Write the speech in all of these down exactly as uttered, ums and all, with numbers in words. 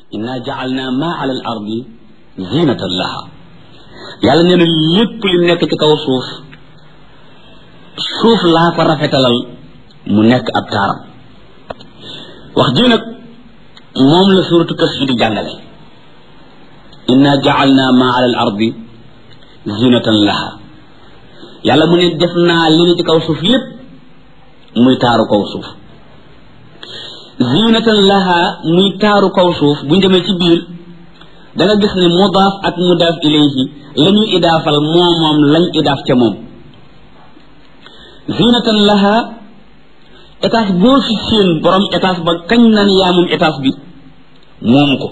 inna ja'alna ma ala al ardi zinatan laha yàlla nee na lépp li nekk ci kaw suuf suuf laa ko rafetalal mu nekk ab taaram wax ji nag moom la suratu Kasf di jàngale inna ja'alna ma ala al ardi zinatan laha yàlla mu ne def naa li ne ci kaw suuf lépp muy taaru kaw suuf zinatan laha muy taaru kaw suuf bu ñu demee ci biir da nga gis ne mudaaf ak mudaaf ilayhi la ñuy idaafal moom moom lañ idaaf ca moom zinatan laha étage boo fi seen borom étage ba kañ naan yaa moom étage bi moomu ko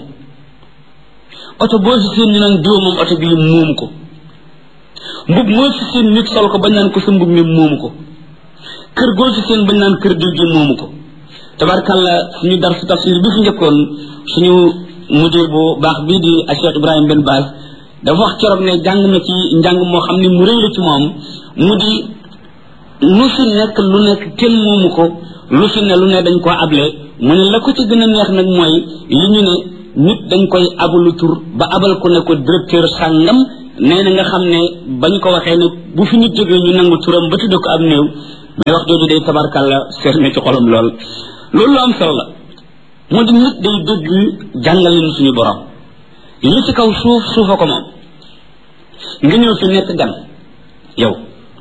oto boo fi seen ñu naan diw moom oto bi moomu ko mbub moo fi seen nit sol ko bañ naan ko sa mbub mi moomu ko kër goo fi seen bañ naan kër diw gi moomu ko tabarkalla suñu dar su tafsir bi fi njëkkoon suñu mudir bu baax bii di Cheikh Ibrahim Ben Baaz dafa wax keroog ne jàng na ci njàng moo xam ne mu rëy la ci moom mu di lu fi nekk lu nekk kenn moomu ko lu fi ne lu ne dañ koo able mu ne la ko ci gën a neex nag mooy li ñu ne nit dañ koy abalu tur ba abal ko ne ko directeur sàngam nee na nga xam ne bañ ko waxee ne bu fi nit jógee ñu nangu turam ba tudd ko ab néew mais wax jooju day tabarkalla seet na ci xolam lool loolu lu am solo la moo di nit day dégg jàngalin suñu borom li ci kaw suuf suufa ko moom nga ñëw fi nekk gan yow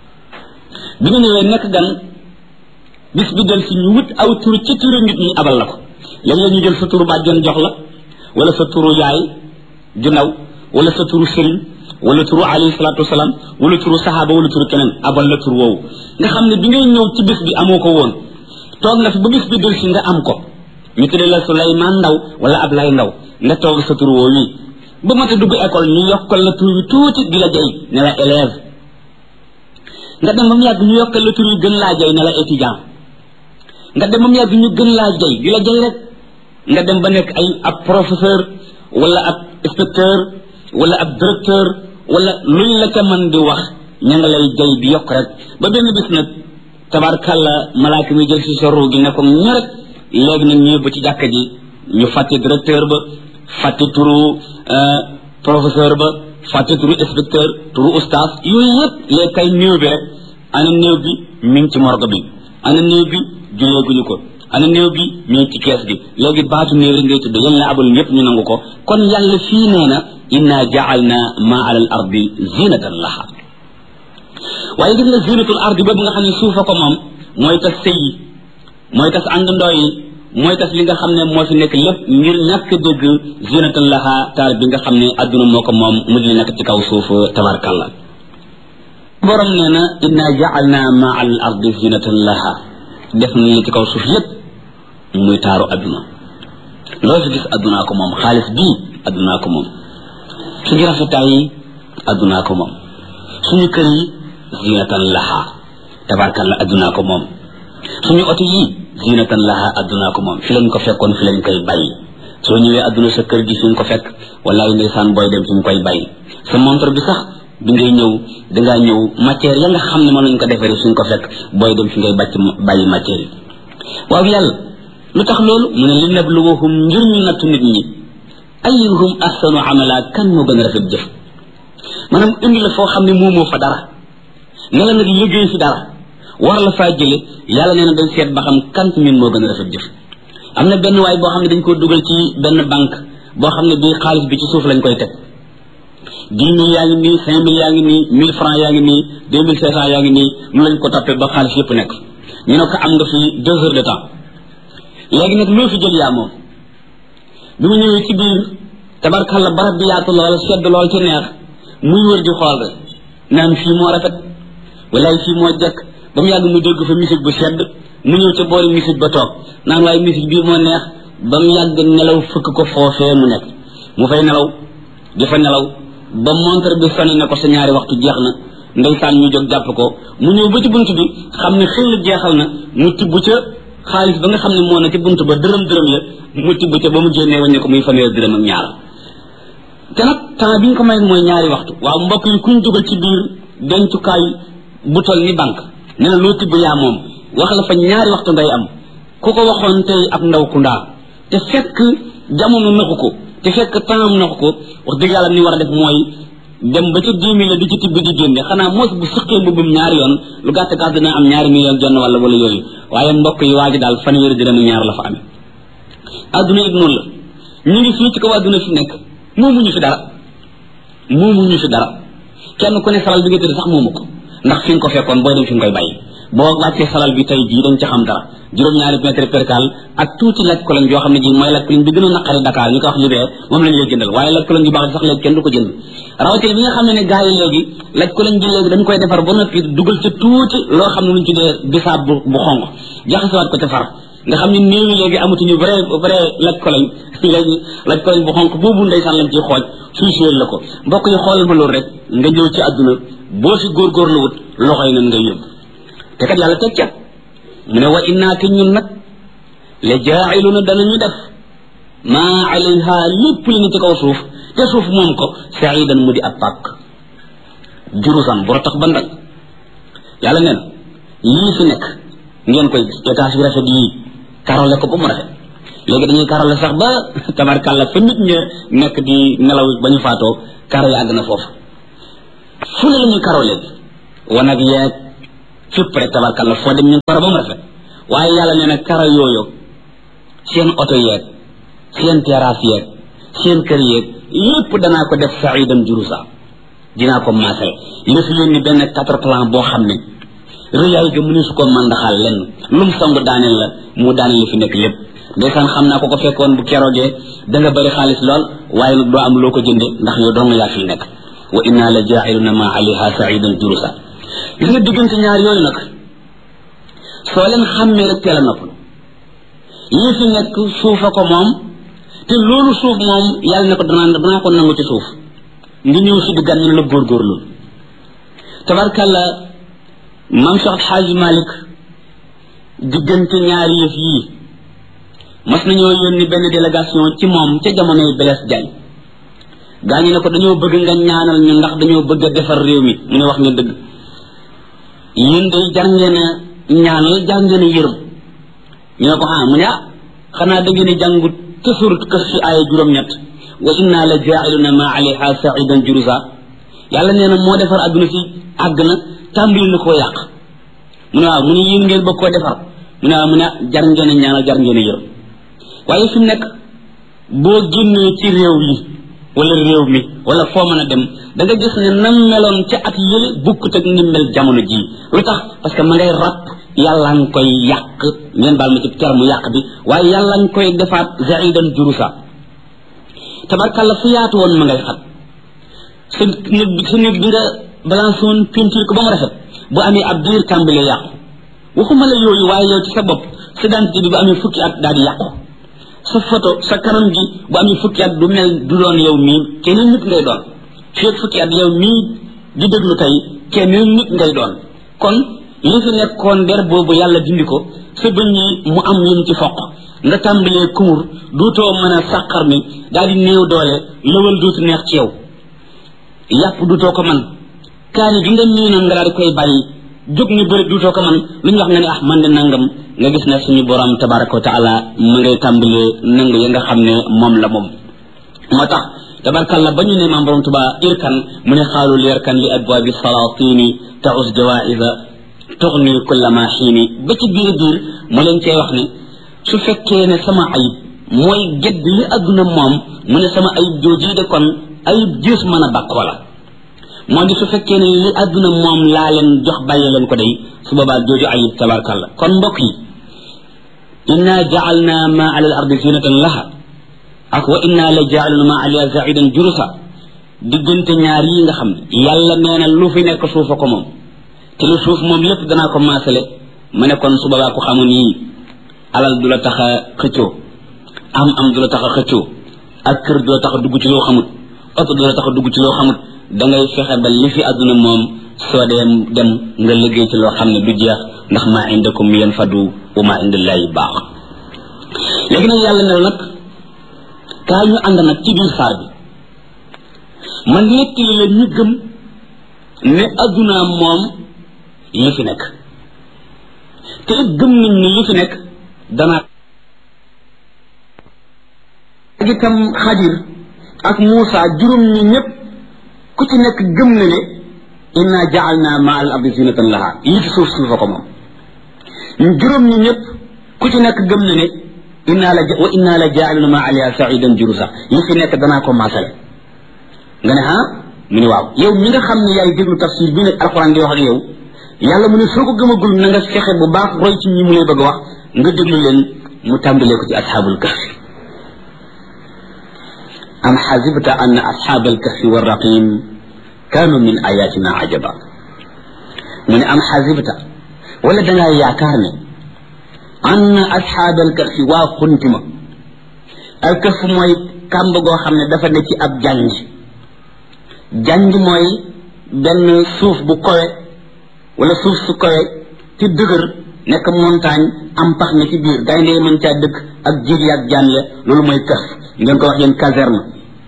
bi nga ñëwee nekk gan bis bi del si ñu wut aw tur ci turu nit ñi abal la ko léeg-léeg ñu jël sa turu bàjjen jox la wala sa turu yaay ju ndaw wala sa turu sëriñ wala turu alayhi salaatu wasalaam wala turu saxaaba wala turu keneen abal la tur woowu nga xam ne bi ngay ñëw ci bis bi amoo ko woon toog nga fi ba bis bi del si nga am ko ñu tuddee la Suleymaan Ndaw wala Ablaay Ndaw nga toog sa tur woowu yi ba mata dugg école ñu yokkal la tur wi tuuti di la jay ne la élève nga dem ba mu yàgg ñu yokkal la tur wi gën laa jay ne la étudiant nga dem ba mu yàgg ñu gën laa jay di la jay rek nga dem ba nekk ay ab professeur wala ab inspecteur wala ab directeur wala luñ la ca mën di wax ña nga lay jay di yokk rek ba benn bis nag tabarkalla malaaka mi jël si sa ruu gi ne ko ñaret léegi nag ñu yóbbu ci jàkka ji ñu fàtte directeur ba fàtte turu professeur ba fàtte turu inspecteur turu oustaz yooyu yëpp léegi kay néew bi rek ana néew bi mi ngi ci morgue bi ana néew bi juleeguñu ko ana néew bi mi ngi ci kees gi léegi baatu néew rek ngay tudd yal na abal ñëpp ñu nangu ko kon yàlla fii nee na inna ja'alna ma ala al ardi zinatan laha waaye gis nga zinatul ardi boobu nga xam ne suufa ko moom mooy tas sëy yi mooy tas àndandoo yi mooy tas li nga xam ne moo fi nekk lépp ngir ñàkk dégg zinatan laha taal bi nga xam ne adduna moo ko moom mu di nekk ci kaw suuf tabarkalla borom nee na inna ja'alna ma ala al ardi zinatan laha def na li ci kaw suuf yépp muy taaru adduna loo fi gis addunaa ko moom xaalis bii addunaa ko moom suñu rafetaay yi addunaa ko moom suñu kër yi zinatan laha tabarkalla addunaa ko moom suñu oto yi zinatan laha addunaa ko moom fi lañ ko fekkoon fi lañ koy bàyyi soo ñëwee adduna sa kër gi fi nga ko fekk wallaay ndeysaan booy dem fi nga koy bàyyi sa montre bi sax bi ngay ñëw dangaa ñëw matière ya nga xam ne mën nañ ko defaree fi nga ko fekk booy dem fi ngay bàcc bàyyi matière yi waaw yàlla lu tax loolu mu ne li nabluwahum ngir ñu nattu nit ñi ayyuhum ahsanu amala kan moo gën a rafet jëf maanaam indi la foo xam ne moomoo fa dara ne la nag liggéey fi dara war la faa jële yàlla nee na dañ seet ba xam kan ñun moo gën a rafet jëf am na benn waay boo xam ne dañ koo dugal ci benn banque boo xam ne bii xaalis bi ci suuf lañ koy teg dix mille yaa ngi nii cinq mille yaa ngi nii mille francs yaa ngi nii deux mille cinq cents yaa ngi nii mu lañ ko toppee ba xaalis yëpp nekk ñu ne ko am nga fi deux heures de temps léegi nag loo fi jël yaa moom bi mu ñëwee ci biir tabarkalla barab bi yaatu lool sedd lool ci neex muy wër di xool rek naan fii moo rafet walaay fii moo jekk ba mu yàgg mu dégg fa musique bu sedd mu ñëw ca boori musique ba toog naan waaye musique bii moo neex ba mu yàgg nelaw fëkk ko foofee mu nekk mu fay nelaw di fa nelaw ba montre bi soni na ko sa ñaari waxtu jeex na ndeysaan ñu jóg jàpp ko mu ñëw ba ci bunt bi xam ne xel jeexal na mu tibb ca xaalis ba nga xam ne moo na ci bunt ba dërëm dërëm ya mu tibb ca ba mu génnee waññe ko muy fanweer dërëm ak ñaar te nag temps bi ñu ko may mooy ñaari waxtu waaw mbokk yi kuñ dugal ci biir dencukaay bu tol ni banque ne na loo tibb yaa moom wax la fa ñaari waxtu ngay am ku ko waxoon tey ab ndaw ku ndaa te fekk jamono naxu ko te fekk temps na ko wax dëgg yàlla ni war a def mooy dem ba ca dix mille di ci tibb di génne xanaa moos bu sëqee mbubbum ñaari yoon lu gàtt gàtt dina am ñaari million jonn wala wala yooyu waaye mbokk yi waa ji daal fanweeri dërëm ñaar la fa amee adduna it noonu la ñu ngi fii ci kaw adduna fi nekk moomuñu fi dara moomuñu fi dara kenn ku ne salal bi nga tëdd sax moomu ko ndax fi nga ko fekkoon booy dem fi nga koy bàyyi boo wàccee salal bi tey jii dañ ca xam dara juróom-ñaari mètre percal ak tuuti laj koloñ yoo xam ne ji mooy laj koloñ bi gën a naqari Dakar ñu ko wax libee moom lañ lay jëndal waaye laj koloñ yu baax sax léegi kenn du ko jënd rawatina bi nga xam ne gars yi léegi laj koloñ bi léegi dañ koy defar ba noppi dugal ca tuuti loo xam ne luñ tuddee bisaab bu bu xonq jaxasewaat ko ca far nga xam ne néew yi léegi amatuñu vrai vrai laj koloñ léegi laj koloñ bu xonq boobu ndeysaan lañ ciy xooj suy séel la ko mbokk yi xoolal ma loolu rek nga ñëw ci àdduna boo fi góorgóorlu wut loxo yi nan ngay yóbbu te kat yàlla teg ca mu ne wa innaa te ñun nag la jaa'iluna danañu def maa alayha lépp li ni ci kaw suuf te suuf moom ko sa'idan mu di ab pàkk jurusan bu tax ba ndag yàlla nee na lii fi nekk ngeen koy gis étage bi rafet yii karole ko ba mu rafet léegi dañuy karole sax ba tabarkàlla fa nit ña nekk di nelaw ba ñu faatoo karo yi àgg na foofu fu ne la ñuy karole bi wanag yeeg fépp rek tabarkàlla foo dem ñu karo ba mu rafet waaye yàlla nee na karo yooyu seen oto yeeg seen terrasse yeeg seen kër yeeg lépp danaa ko def sa'idan jurusa dinaa ko maasal li fi yónni benn quatre plan boo xam ne rëyaay ga mënu su ko mandaxal lenn lu mu song daaneel la mu daaneel li fi nekk lépp ndeysaan xam naa ko ko fekkoon bu keroogee da nga bëri xaalis lool waaye nag doo am loo ko jënde ndax yow doo nga yaa fi nekk wa inna la jaa'iluna ma alayha sa'idan jurusa gis nga diggante ñaar yooyu nag soo leen xàmmee rek teel a noppal lii fi nekk suufa ko moom te loolu suuf moom yàlla ne ko danaa danaa ko nangu ci suuf ngi ñëw si di gan ñu la góorgóorlu tabarkàlla maam Cheikh Hadj Malick diggante ñaari yëf yii mas nañoo yónni benn délégation ci moom ca jamonoy Blaise Diagne gaa ñi ne ko dañoo bëgg nga ñaanal ñu ndax dañoo bëgg a defar réew mi mu ne wax ngeen dëgg yéen day jar ngeen a ñaanal jar ngeen a yërëm ñu ne ko ah mu ne ah xanaa da ngeen a jàngut te surut kës ci aaya juróom-ñett wa inna la jaa'iluna ma alayha sa'idan jurusa yàlla nee na moo defar adduna si àgg na tàmbali na koo yàq mu ne waaw mu ne yéen ngeen bëgg koo defar mu ne waaw mu ne jar ngeen a ñaanal jar ngeen a yërëm waaye fi mu nekk boo génnee ci réew yi wala réew mi wala foo mën a dem da nga gis ne nam meloon ca at yële bukkut ak ni mel jamono jii lu tax parce que ma ngay ràpp yàlla nga koy yàq ngeen baal ma ci terme yàq bi waaye yàlla nga koy defaat za'idan jurusa tabarkàlla fu yaatu woon ma ngay xat sa néeg bi sa néeg bi nga balance woon peinture ko ba mu rafet bu amee ab diir tàmbalee yàqu waxuma la yooyu waaye yow ci sa bopp sa identité bi bu amee fukki at daal di yàqu sa photo sa kanam gi bu amee fukki at du mel du doon yow mii keneen nit ngay doon fii fukki at yow mii di déglu tey keneen nit ngay doon kon li fi nekkoon der boobu yàlla dindi ko sa bëñ yi mu am yëm ci foq nga tàmbalee kumur duutoo mën a sàqar mi daal di néew doole lëwal duutu neex ci yow yàpp duutoo ko man kaani gi nga miinoon nga daal di koy bàyyi jóg ni bëri duutoo ko man lu ñu wax nga ne ah man de nangam nga gis ne suñu borom tabaraka wa taala mu ngay tàmbalee nangu ya nga xam ne moom la moom moo tax tabarakàllah ba ñu ne maam borom tuba irkan mu ne xaalu leerkan li abwaabi salatini taus jawaisa tuxni kulla ma xiini ba ci biir biir mu leen cee wax ne su fekkee ne sama ayib mooy gedd li adduna moom mu ne sama ayib jooji de kon ayib jës mën a bàkkoo la moo di su fekkee ne li adduna moom laa leen jox bàyyi leen ko day su boobaa jooju ayib tabarakàllah kon mbokk yi inna ja'alna ma ala al ardi zinatan laha ak wa inna la ja'alna ma ala za'idan jurusa diggante ñaar yi nga xam ne yàlla nee na lu fi nekk suufa ko moom te lu suuf moom lépp danaa ko maasale ma ne kon su boobaa ko xamoon yii alal du la tax a xëccoo am am du la tax a xëccoo ak kër du la tax a dugg ci loo xamut oto du la tax a dugg ci loo xamut dangay fexe ba li fi àdduna moom soo dee dem nga liggéey ci loo xam ne du jeex ndax maa indakum yanfadu wa maa indallahi baax léegi nag yàlla ne nag kaa ñu ànd nag ci biir saar bi man nettali la ñu gëm ne àdduna moom li fi nekk te it gëm nañ ni li fi nekk dana ak itam Xadir ak Muusa juróom ñi ñëpp ku ci nekk gëm na ne inna ja'alna ma al ardi zinatan laha yi ci suuf suufa ko moom juróom ñi ñëpp ku ci nekk gëm na ne inna la wa inna la ja'alna ma aliha sa'idan jurusa yi fi nekk danaa ko maasale nga ne ah mu ne waaw yow mi nga xam ne yaay déglu tafsir bi nag alquran di wax ak yow yàlla mu ne soo ko gëmagul na nga fexe bu baax roy ci ñi mu lay bëgg wax nga déglu leen mu tàmbalee ko ci ashabul kahfi am xasibta anna ashabal kahfi wa raqim kaanu min ayatina ajaba mu ne am xasibta wala dangaa yaakaar ne anna ashabal kahfi waa xuntima al kahf mooy kàmb goo xam ne dafa ne ci ab janj janj mooy benn suuf bu kowe wala suuf su kowe ci dëgër nekk montagne am pax ne ci biir gaynde yi mën caa dëkk ak jigi ak jaan ya loolu mooy kahf ngeen ko wax yéen caserne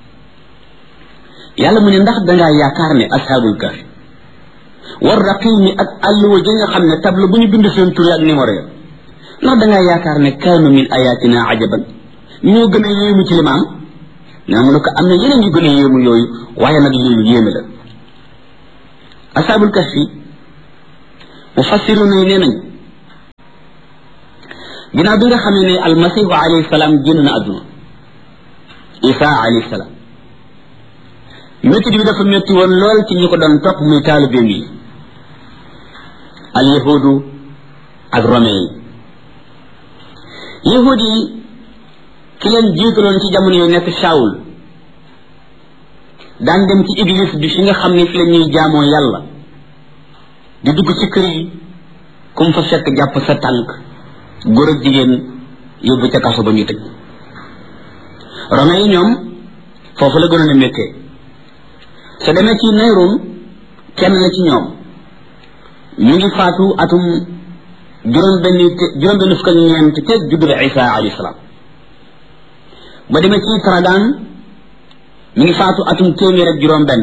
yàlla mu ne ndax dangaa yaakaar ne ashabul kahfi war raqimi ak àlluwa ji nga xam ne table bu ñu bind seen tur ak numéro ya ndax dangaa yaakaar ne kaanu min ayatina ajaban ñoo gën a yéemu ci limaam naa mu ne ko am na yeneen yu gën a yéemu yooyu waaye nag lii lu yéeme la ashabul kahfi mufassiruna yi nee nañ ginnaaw bi nga xam ne almasihu alayhi salaam génn na àdduna isa alayhi salaam métti bi dafa métti woon lool ci ñi ko doon topp muy taalibeem yi al yahudu ak rome yi yahud yi ki leen jiitaloon ci jamono yu nekk Saawul daan dem ci église bi fi nga xam ne fi la ñuy jaamoo yàlla di dugg ci kër yi kum fa fekk jàpp sa tànk góor ak jigéen yóbbu ca kaso ba ñu tëj rome yi ñoom foofu la gënoon a méttee soo demee ci Nayron kenn la ci ñoom ñu ngi faatu atum juróom benn juróom benn fukk ak ñeent te juddu Isa alayhi salaam ba demee ci Tradan mi ngi faatu atum téeméer ak juróom benn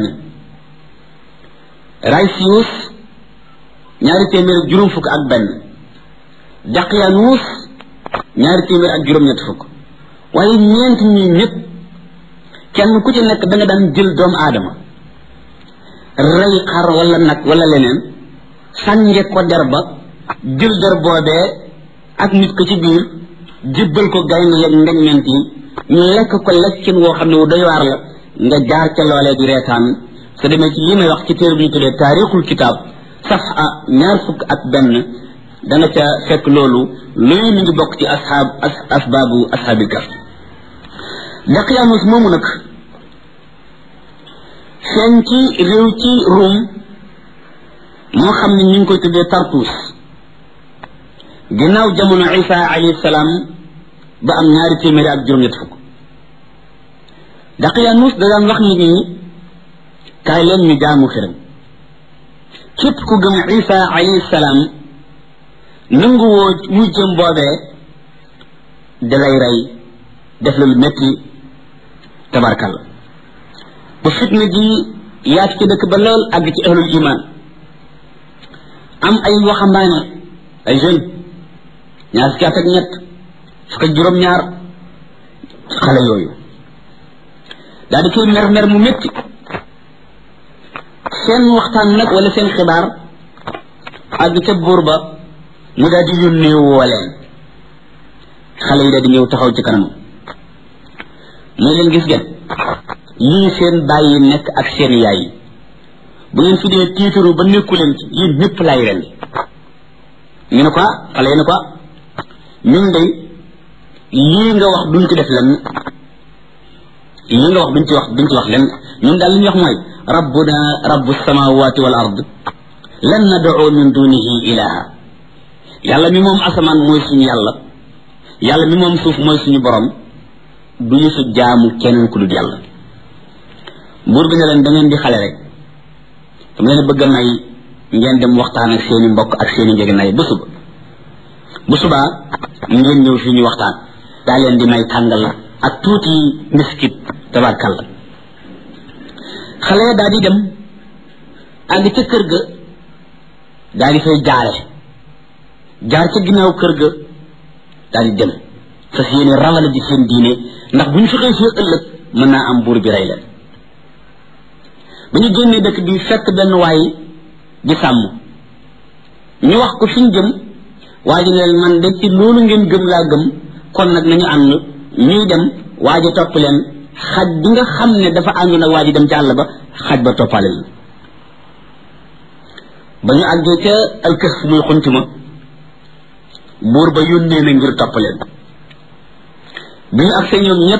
Raysius ñaari téeméer ak juróom fukk ak benn Daqiyanus ñaari téeméer ak juróom ñett fukk waaye ñeent ñi ñëpp kenn ku ci nekk da nga daan jël doomu aadama rey xar wala nag wala leneen sànge ko der ba jël der boobee ak nit ko ci biir jébbal ko gaynde yeeg ndeñment yi ñu lekk ko lekkin woo xam ne wu doy waar la nga jaar ca loolee di reetaan sa demee ci li may wax ci téere bi ñu tuddee taarixul kitaab safha ñaar fukk ak benn danga ca fekk loolu luy mi ngi bokk ci ashaab asbaabu ashaabil kahf Daqiyanus moomu nag feeñ ci réew ci Rum moo xam ne ñu ngi koy tuddee Tartus ginnaaw jamono Isa alayhi salaam ba am ñaari téeméeri ak juróom-ñett fukk Daqiyanus da daan wax nit ñi kaay leen ñu jaamu xiram képp ku gëm Isa alayhi salaam nangu woo muy jëm boobee dalay rey def la lu métti tabarkalla ba fitna ji yaat ci dëkk ba lool àgg ci ahlul iman am ay waxambaane ay jeune ñaar fukki at ak ñett fukk ak juróom-ñaar xale yooyu daal di koy mer mer mu métti seen waxtaan nag wala seen xibaar àgg ca buur ba mu daal di yónnee woo leen xale yi daal di ñëw taxaw ci kanam muy leen gis ngeen lii seen bàyyi nekk ak seen yaay yi bu ngeen fi dee tiitaru ba nekku leen ci yéen ñëpp laay rendi ñu ne ko xale yi ne ko ñun de lii nga wax duñ ci def lenn lii nga wax duñ ci wax duñ ci wax lenn ñun daal li ñu wax mooy rabbuna rabbu samawati wal ard lan nad'u min dunihi ilaha yàlla mi moom asamaan mooy suñu yàlla yàlla mi moom suuf mooy suñu borom duñu su jaamu keneen ku dul yàlla buur bi ne leen da ngeen di xale rek dama leen bëgg a may ngeen dem waxtaan ak seeni mbokk ak seeni njëginaay ba suba bu subaa ngeen ñëw fii ñu waxtaan daa leen di may tàngal ak tuuti miskit tabarkalla xale daa di dem àgg ca kër ga daa di fay jaare jaar ca ginnaaw kër ga daa di dem fas yéene rawale ji seen diine ndax bu ñu fi xëy see ëllëg mën naa am buur bi rey leen bu ñu génnee dëkk bi fekk benn waay di sàmm ñu wax ko fi ñu jëm waa ji leen man de ci loolu ngeen gëm laa gëm kon nag nañu ànd ñuy dem waa ji topp leen xaj bi nga xam ne dafa àndoon ak waa ji dem ci àll ba xaj ba toppale leen ba ñu àggee ca alkës muy xuntima buur ba yónnee na ngir topp leen bi ñu agsee ñoom ñëpp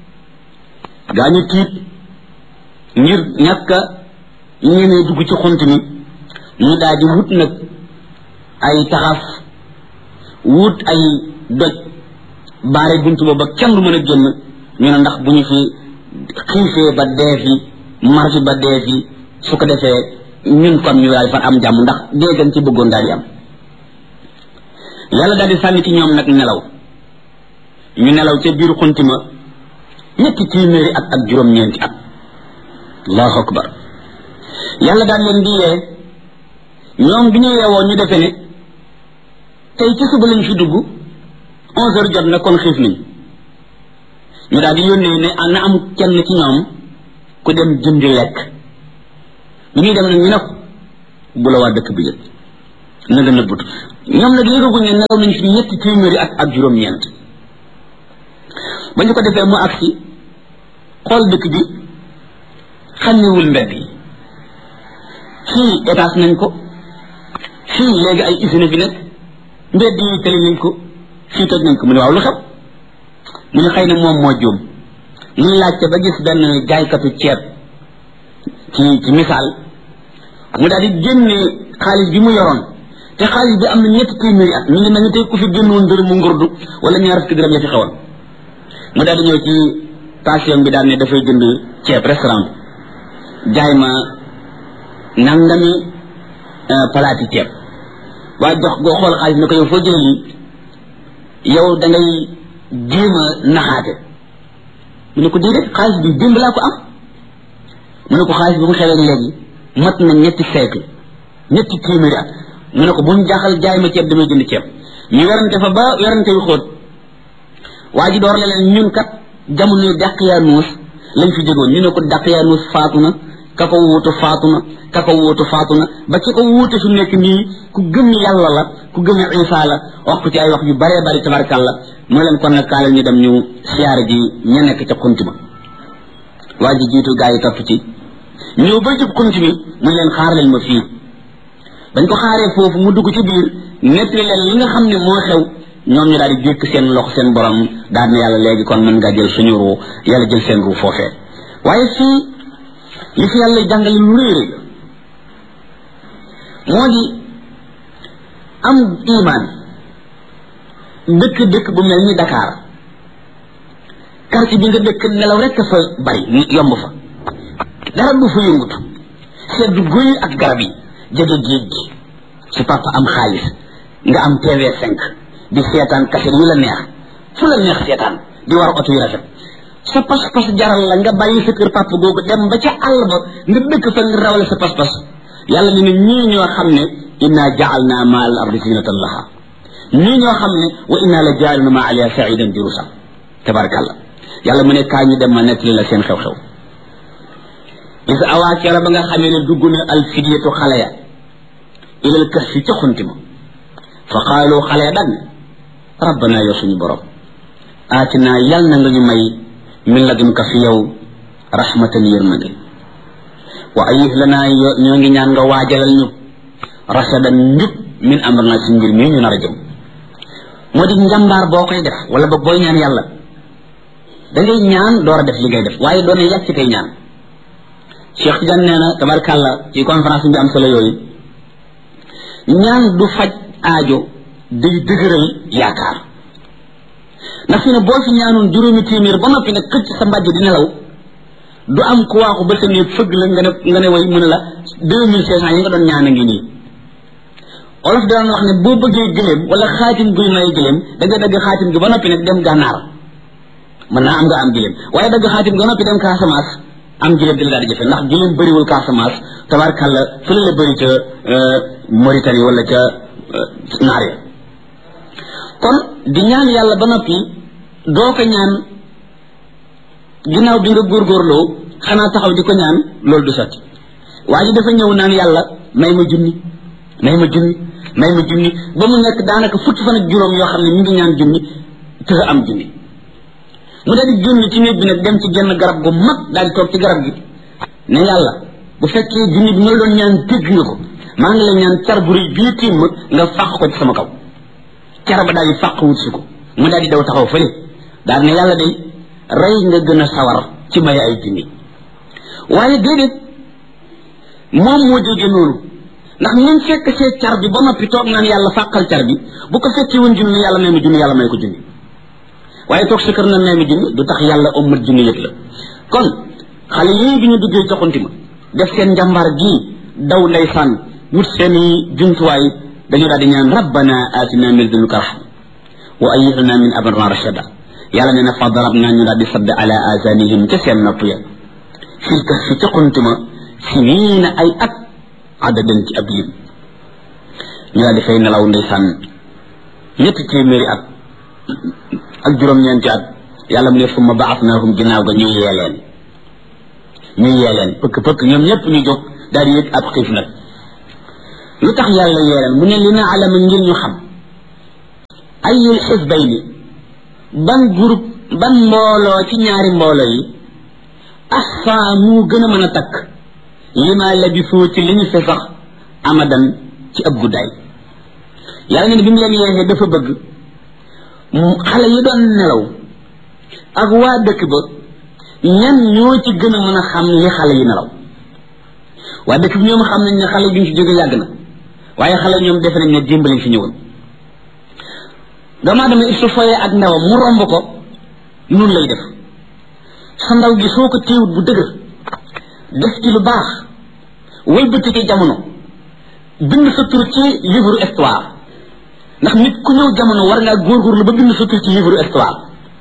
gaa ñu tiit ngir ñàkk a ñemee dugg ci xunt mi ñu daal di wut nag ay taxaf wut ay doj baare buntu ba ba kenn du mën a génn ñu ne ndax bu ñu fi xiifee ba dee fi mar fi ba dee fi su ko defee ñun kon ñu daal di fan am jàmm ndax déggan ci bëggoon daal di am yàlla daal di sànni ci ñoom nag nelaw ñu nelaw ca biir xunti ma ñetti téeméeri at ak juróom-ñeenti at allahu akbar yàlla daal leen di yee ñoom bi ñu yeewoo ñu defe ne tey ci suba lañ fi dugg onze heures jot na kon xiif nañ ñu daal di yónnee ne na am kenn ci ñoom ku dem jëndi lekk bi ñuy dem nag ñu ne ko bu la waa dëkk bi yëg na nga nëbbatu ñoom nag yëgaguñ ne nelaw nañ fi ñetti téeméeri at ak juróom-ñeent ba ñu ko defee mu agsi xool dëkk bi xàmmewul mbedd yi fii étage nañ ko fii léegi ay usine fi nekk mbedd yi tëli nañ ko fii toj nañ ko mu ne waaw lu xew mu ne xëy na moom moo juum mu laajte ba gis benn jaaykatu ceeb ci ci misaal mu daal di génne xaalis bi mu yoroon te xaalis bi am na ñetti téeméeri at mi ngi mel ni tey ku fi génnoon dërëm mu ngurdu wala ñaar fukki dërëm ya fi xewoon mu daal di ñëw ci station bi daal ne dafay jënd ceeb restaurant jaay ma nangami palaati ceeb waaye jox goo xool xaalis ne ko yow foo jëlee lii yow da ngay jéem a naxaate mu ne ko déedéet xaalis bi démb laa ko am mu ne ko xaalis bi mu xewee léegi mat na ñetti siècle ñetti téeméeri at mu ne ko bu mu jaaxal jaay ma ceeb damay jënd ceeb ñu werante fa ba werante yu xóot waa ji door la leen ñun kat jamono Daqyaanus lañ fi jógoon ñu ne ko Daqyaanus faatu na ka ko wuutu faatu na ka ko wuutu faatu na ba ci ko wuute su nekk nii ku gëm yàlla la ku gëm Isa la wax ko ci ay wax yu baree bari tabarkàlla moo leen kon nag kaalal ñu dem ñu siyaare ji ña nekk ca xunti ma waa ji jiitu gaa yi topp ci ñëw ba jub xunti mi mu leen xaar leen ma fii bañ ko xaaree foofu mu dugg ci biir nettali leen li nga xam ne moo xew ñoom ñu daal di jékk seen loxo seen borom daal ne yàlla léegi kon mën ngaa jël suñu ruu yàlla jël seen ruu foofee waaye fii li fi yàlla jàngale lu réy réy moo di am iman dëkk dëkk bu mel ni Dakar quartier bi nga dëkk nelaw rek fa bari yomb fa dara du fa yëngutu sedd guy ak garab yi jege géej gi su papa am xaalis nga am T V cinq di seetaan kaset yu la neex fu la neex seetaan di war oto yu rafet sa pas-pas jaral la nga bàyyi sa kër papa googu dem ba ca àll ba nga dëkk fa nga rawale sa pas-pas yàlla ne ne ñii ñoo xam ne inna ja'alna ma al ardi zinatan laha ñii ñoo xam ne wa inna la ja'alna ma aliha sa'idan jurusa tabarakallah yàlla mu ne kaa ñu dem ma nettali la seen xew-xew is awaa kera ba nga xamee ne dugg na al fidyatu xale ya ilal kahfi ca xunti ma fa qaalu xale ya daan rabbana yow suñu borom aatina yal na nga ñu may min ladunka fi yow rahmatan yërmande wa ayyih lana ñoo ngi ñaan nga waajalal ñu rasadan njub min amrina si mbir mii ñu nar a jëm moo di njàmbaar boo koy def wala ba booy ñaan yàlla da ngay ñaan door a def li ngay def waaye doon yàgg ci tey ñaan Cheikh Tidiane nee na tabarkàlla ci conférence bi am solo yooyu ñaan du faj aajo day dëgëral yaakaar ndax fi ne boo fi ñaanoon juróomi téeméer ba noppi nag xëcc sa mbàjj di nelaw du am ku waaxu ba sa néeg fëgg la nga ne nga ne way mën a la deux mille cinq cent yi nga doon ñaan a ngi nii olof daan wax ne boo bëggee gëléem wala xaatim guy may gëléem da nga dagg xaatim gi ba noppi nag dem gànnaar mën naa am nga am gëléem waaye dagg xaatim gi ba noppi dem Casamance am gëléem di la daal di jafe ndax gëléem bëriwul Casamance tabarkàlla fële la bëri ca Mauritanie wala ca naar ya kon di ñaan yàlla ba noppi doo ko ñaan ginnaaw bi nga góorgóorloo xanaa taxaw di ko ñaan loolu du sotti waa ji dafa ñëw naan yàlla may ma junni may ma junni may ma junni ba mu nekk daanaka fukki fan ak juróom yoo xam ne ñu ngi ñaan junni te am junni mu daal di junni ci néeg bi nag dem ci genn garab gu mag daal di toog ci garab gi ne yàlla bu fekkee junni bi ma la doon ñaan dégg nga ko maa ngi lay ñaan car bu rëy bii tiim ma nga fàq ko ci sama kaw car ba daal di fàq wut si ko mu daal di daw taxaw fële daal ne yàlla day rey nga gën a sawar ci may ay junni waaye déedéet moom moo jóge noonu ndax ñun fekk see car bi ba noppi toog naan yàlla fàqal car bi bu ko fekkee woon junni yàlla may ma junni yàlla may ko junni waaye toog sa kër na may ma junni du tax yàlla ommat junni yëg la kon xale yii bi ñu duggee joxanti ma def seen njàmbaar gii daw ndeysaan wut seeni jumtuwaay dañu daal di ñaan rabbana atina min ladunka rahma wa ayyih lana min amrina rashada yàlla nee na fa darabna ñu daal di sadd ala azanihim ca seen nopp ya fil kahfi ca xuntuma siniina ay at adadan ci ab lim ñu daal di fay nelaw ndeysaan ñetti téeméeri at ak juróom-ñeenti at yàlla mu ne summa baasnaahum ginnaaw ga ñu yee leen ñu yee leen pëkk pëkk ñoom ñëpp ñu jóg daal di yëg ab xiif nag lu tax yàlla yee leen mu ne li na alama ngir ñu xam ayul xisbayni ban groupe ban mbooloo ci ñaari mbooloo yi ahsa mu gën a mën a takk lima labisoo ci li ñu fi sax amadan ci ab guddaay yàlla ne bi mu leen yeexee dafa bëgg xale yi doon nelaw ak waa dëkk ba ñan ñoo ci gën a mën a xam li xale yi nelaw waa dëkk bi ñoom xam nañ ne xale yi duñ ci jóge yàgg na waaye xale ñoom defe nañ ne démb lañ fi ñëwoon doomu aadama il su foyee ak ndawam mu romb ko noonu lay def sa ndaw gi soo ko téewut bu dëgër def ci lu baax wëlbati ci jamono bind sa tur ci livre histoire ndax nit ku ñëw jamono war ngaa góorgóorlu ba bind sa tur ci livre histoire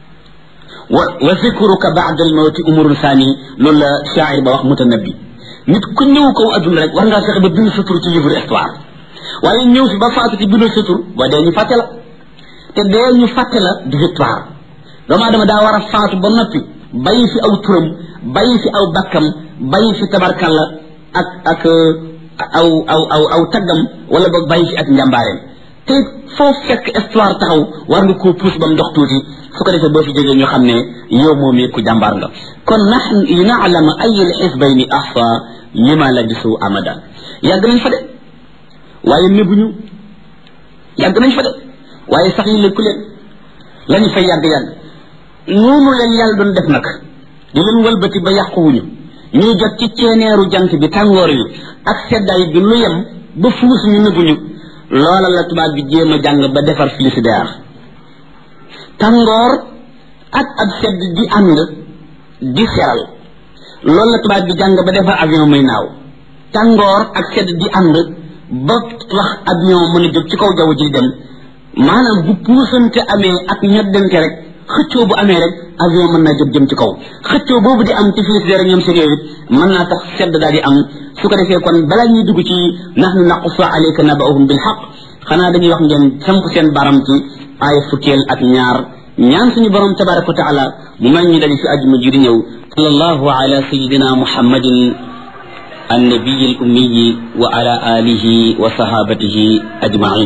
wa wa zikruka ba'da al-mawti umurun sani loolu la shaa'ir ba wax mutanabbi nit ku ñëw kaw adduna rek war ngaa fexe ba bind sa tur ci livre histoire waaye ñëw fi ba faatu ci bindoo sa tur boo dee ñu fàtte la te dee ñu fàtte la du victoire doomu aadama daa war a faatu ba noppi bàyyi fi aw turam bàyyi fi aw bakkam bàyyi fi tabarkalla ak ak aw aw aw aw taggam wala boog bàyyi fi ak njàmbaareem te foo fekk histoire taxaw war nga koo puus ba mu dox tuuti su ko defee boo fi jógee ñu xam ne yow moom it ku jàmbaar nga kon nax li naalama ayil xisbayni ahsa lima labisu amada yàgg nañ fa de waaye nébuñu yàgg nañ fa de waaye sax yi lëkku leen lañu fay yàgg-yàgg noonu leen yàlla doon def nag di leen wëlbati ba yàquwuñu ñuy jot ci ceeneeru jant bi tàngoor yi ak seddaay bi lu yem ba fuus ñu nëbbuñu loola la tubaab bi jéem a jàng ba defar frigidaire tàngoor ak ab sedd di ànd di seral loolu la tubaab bi jàng ba defar avion muy naaw tàngoor ak sedd di ànd ba wax avion mën a jóg ci kaw jaww ji dem maanaam bu puusante amee ak ñoddante rek xëccoo bu amee rek avion mën naa jóg jëm ci kaw xëccoo boobu di am ci frigidaire ñoom seen yooyu mën naa tax sedd daal di am su ko defee kon balaa ñuy dugg ci nahnu naqussu alayka naba'ahum bil haqq xanaa dañuy wax ngeen samp seen baram ci ay fukkeel ak ñaar ñaan suñu borom tabaraka wa taala mu may ñu daje fi àjjuma ji di ñëw sallallahu ala sayidina muhammadin annabiyi al ummiyi wa ala alihi wa sahabatihi ajmain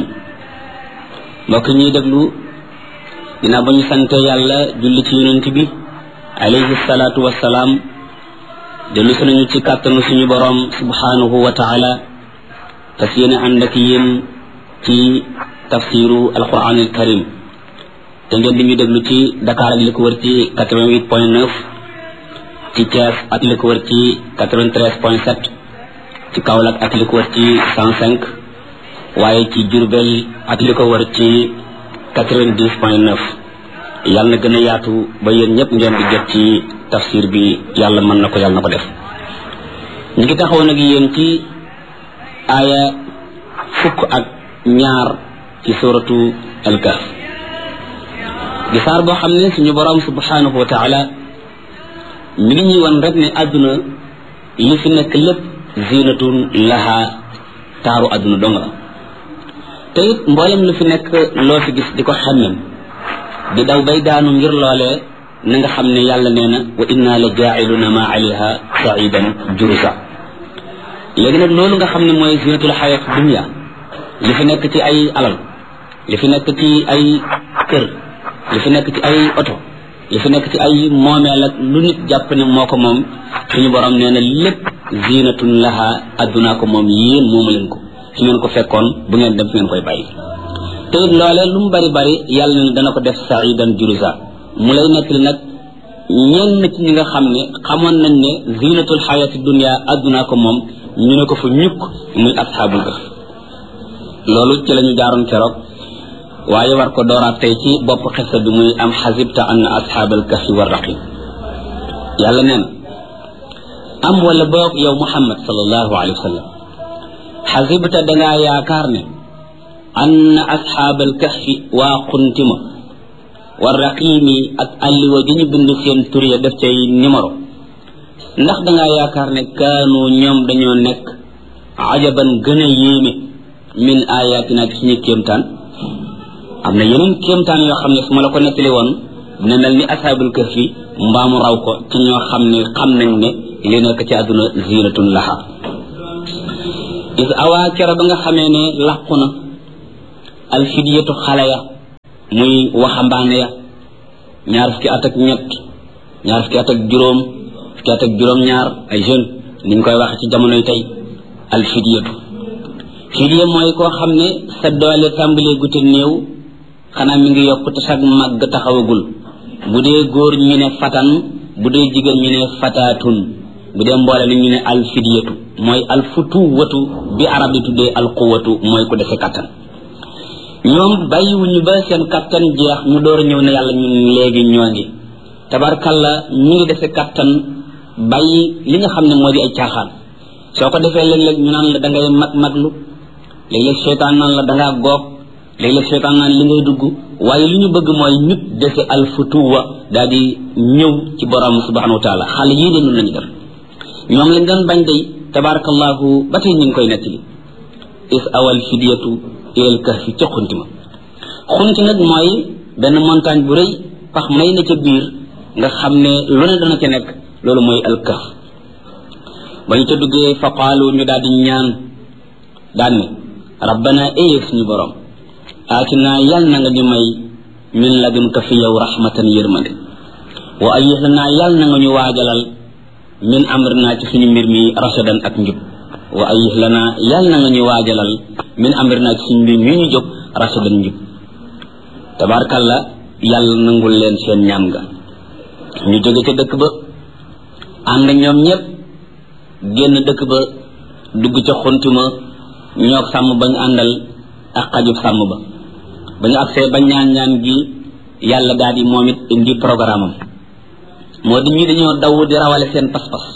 mbokk ñuy déglu dinaa ba ñu sante yàlla julli ci yonent bi alayhi salaatu wassalaam dellu si nañu ci kàttanu suñu borom subhanahu wa taala fas yéene ànd ak yéen ci tafsiru alquran al karim te ngeen di ñu déglu ci Dakar ak li ko wër ci quatre-vingt-huit point neuf ci Thiès ak li ko wër ci quatre-vingt-treize point sept ci Kaolack ak li ko wër ci cent cinq waaye ci Diourbel ak li ko wër ci quatre-vingt-dix point neuf yàlla na gën a yaatu ba yéen ñëpp ngeen di jot ci tafsir bi yàlla mën na ko yàlla na ko def ñu ngi taxawoon ak yéen ci aaya fukk ak ñaar ci suratu al-Kahf di saar boo xam ne suñu borom subhanahu wa taala mi ngi ñuy wan rek ne àdduna li fi nekk lépp zinatun laha taaru àdduna dong la te it mboolem lu fi nekk loo fi gis di ko xemmem di daw bay daanu ngir loolee na nga xam ne yàlla nee na wa inna la jaa'iluna ma alayha sa'idan jurusa léegi nag loolu nga xam ne mooy zinatul hayat dunya li fi nekk ci ay alal li fi nekk ci ay kër li fi nekk ci ay oto li fi nekk ci ay moomeel ak lu nit jàpp ne moo ko moom suñu borom nee na lépp zinatun laha addunaa ko moom yéen moomu leen ko su ngeen ko fekkoon bu ngeen dem fi ngeen koy bàyyi te it loolee lu mu bari bari yàlla ne dana ko def sa'idan jurusa mu lay nekk li nag ñenn ci ñi nga xam ne xamoon nañ ne zinatul hayati dunya addunaa ko moom ñu ne ko fa ñukk muy asxaabul kahf loolu ci la ñu jaaroon keroog waaye war ko dooraat tey ci bopp xisa bi muy am xasibta anna asxaabal kahfi war raqib yàlla nee na am wala boog yow muhammad sallallahu alayhi wa sallam xasibta dangaa yaakaar ne anna asxaabal kahfi waa xuntima war raqimi ak alliwa ji ñu bind seen tur ya def cay numéro ndax dangaa yaakaar ne kaanu ñoom dañoo nekk ajaban gën a yéeme min ayatina ci suñu kéemtaan am na yeneen kéemtaan yoo xam ne su ma la ko nettali woon dina mel ni ashaabul kahfi mbaamu raw ko ci ñoo xam ne xam nañ ne li nekk ci àdduna zinatun laha is awaa kero ba nga xamee ne làqu na alfidiyatu xale ya muy waxambaane ya ñaar fukki at ak ñett ñaar fukki at ak juróom fukki at ak juróom ñaar ay jeune niñ koy waxe ci jamonoy tey alfidiyatu fidiya mooy koo xam ne sa doole tàmbalee gute néew xanaa mi ngi yokk te sag màgg taxawagul bu dee góor ñu ne fatan bu dee jigéen ñu ne fataatun bu dee mboole ni ñu ne alfidiyatu mooy alfutuwatu bi arab di tuddee alquwatu mooy ku dese kattan ñoom bàyyiwuñu ba seen kattan jeex ñu door a ñëw ne yàlla ñun léegi ñoo ngi tabarkalla ñu ngi dese kattan bàyyi li nga xam ne moo di ay caaxaan soo ko defee léeg-léeg ñu naan la da ngay mag maglu léeg-léeg seytaan naan la da ngaa goog léeg-léeg seytaan naan li ngay dugg waaye li ñu bëgg mooy nit dese alfutuwa daal di ñëw ci borom subhanahu wa taala xale yii de nun lañu def ñoom lañ doon bañ day tabarakallahu ba tey ñu ngi koy nettali is awal fidiyatu ilal kahfi ca xunti ma xunti nag mooy benn montagne bu rëy pax may na ca biir nga xam ne lu ne dana ca nekk loolu mooy al kahf ba ñu ca duggee fa qaalu ñu daal di ñaan daan ne rabbana éyeg suñu borom aatina yal na nga ñu may min ladunka fi yow rahmatan yërmande wa ayyihna yal na nga ñu waajalal min amrina ci suñu mbir mi rashadan ak njub wa ayyihna yal na nga ñu waajalal min amrina ci suñu mbir mi ñu jóg rashadan njub tabarkalla yàlla nangul leen seen ñaan nga ñu jóge ca dëkk ba ànd ñoom ñëpp génn dëkk ba dugg ca xuntuma ñoo sàmm bañ àndal ak xajub sàmm ba ba ñu agsee ba ñaan ñaan gi yàlla daal di moom it indi programme am moo di ñi dañoo daw di rawale seen pas-pas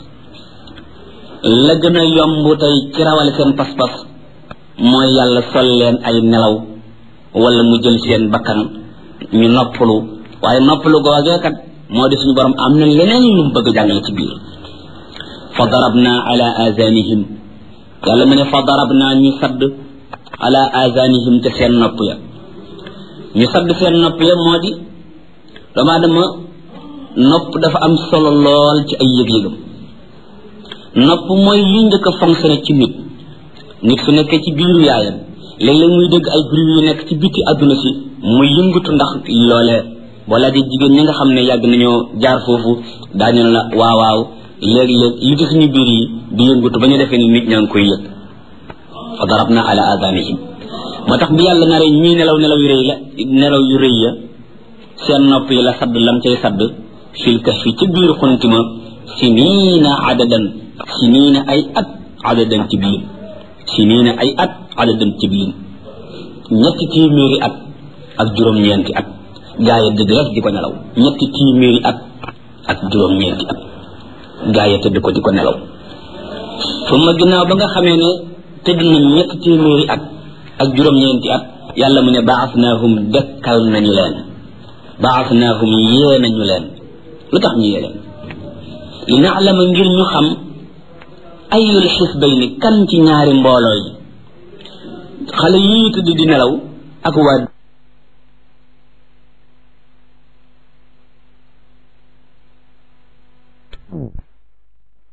la gën a yomb tey ci rawale seen pas-pas mooy yàlla sol leen ay nelaw wala mu jël seen bakkan ñu noppalu waaye noppalu googee kat moo di suñu borom am na leneen lu mu bëgg jàngale ci biir fa darabna ala azanihim yàlla mu ne fa darabna ñu sadd ala azanihim te seen nopp ya ñu sadd seen nopp ya moo di doomu aadama nopp dafa am solo lool ci ay yëg-yëgam nopp mooy li njëkk a fonctionné ci nit nit su nekkee ci biiru yaayam léeg-léeg muy dégg ay bruit yu nekk ci biti àdduna si muy yëngatu ndax loolee wala di jigéen ñi nga xam ne yàgg nañoo jaar foofu daañu ne la waaw waaw léeg-léeg li ci suñu biir yi di yëngatu ba ñu defee ni nit ñaa ngi koy yëg fa darabna ala adanihim moo tax bi yàlla naree ñuy nelaw nelaw yu rëy la nelaw yu rëy ya seen nopp yi la sadd lam cay sadd fil kahfi ci biir xuntima siniina adadan siniina ay at adadan ci biir siniina ay at adadan ci biir ñetti téeméeri at ak juróom-ñeenti at gaa yi dëgg rek di ko nelaw ñetti téeméeri at ak juróom-ñeenti at gaa yi tëdd ko di ko nelaw fu ma ginnaaw ba nga xamee ne tëdd nañ ñetti téeméeri at ak juróom-ñeenti at yàlla mu ne baasnaahum dekkal nañu leen baasnaahum yee nañu leen lu tax ñu yee leen li naalama ngir ñu xam ayul xisbayni kan ci ñaari mbooloo yi xale yii tëdd di nelaw ak waa Mm.